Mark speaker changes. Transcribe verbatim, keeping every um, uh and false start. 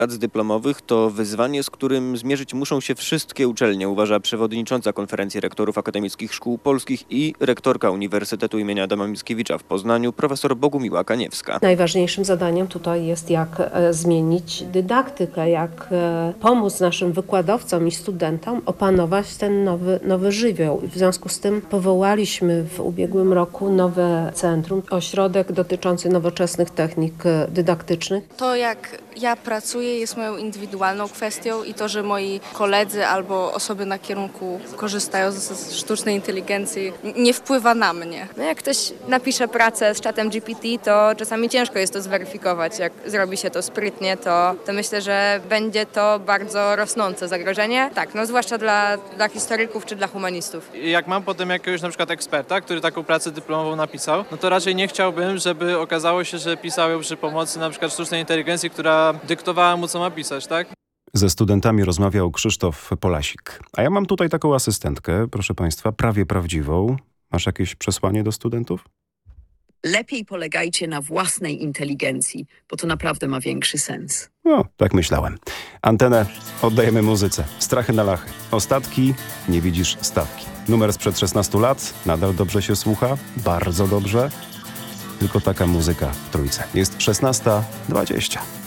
Speaker 1: prac dyplomowych to wyzwanie, z którym zmierzyć muszą się wszystkie uczelnie, uważa przewodnicząca Konferencji Rektorów Akademickich Szkół Polskich i rektorka Uniwersytetu im. Adama Mickiewicza w Poznaniu, profesor Bogumiła Kaniewska.
Speaker 2: Najważniejszym zadaniem tutaj jest, jak e, zmienić dydaktykę, jak e, pomóc naszym wykładowcom i studentom opanować ten nowy, nowy żywioł. W związku z tym powołaliśmy w ubiegłym roku nowe centrum, ośrodek dotyczący nowoczesnych technik e, dydaktycznych.
Speaker 3: To, jak ja pracuję, jest moją indywidualną kwestią i to, że moi koledzy albo osoby na kierunku korzystają z sztucznej inteligencji, nie wpływa na mnie.
Speaker 4: No jak ktoś napisze pracę z czatem G P T, to czasami ciężko jest to zweryfikować. Jak zrobi się to sprytnie, to, to myślę, że będzie to bardzo rosnące zagrożenie. Tak, no zwłaszcza dla, dla historyków czy dla humanistów.
Speaker 5: Jak mam potem jakiegoś na przykład eksperta, który taką pracę dyplomową napisał, no to raczej nie chciałbym, żeby okazało się, że pisał ją przy pomocy na przykład sztucznej inteligencji, która dyktowała mu, co ma pisać, tak?
Speaker 6: Ze studentami rozmawiał Krzysztof Polasik. A ja mam tutaj taką asystentkę, proszę państwa, prawie prawdziwą. Masz jakieś przesłanie do studentów?
Speaker 7: Lepiej polegajcie na własnej inteligencji, bo to naprawdę ma większy sens.
Speaker 6: No, tak myślałem. Antenę oddajemy muzyce. Strachy na lachy. Ostatki, nie widzisz stawki. Numer sprzed szesnastu lat, nadal dobrze się słucha, bardzo dobrze. Tylko taka muzyka w trójce. Jest szesnasta dwadzieścia.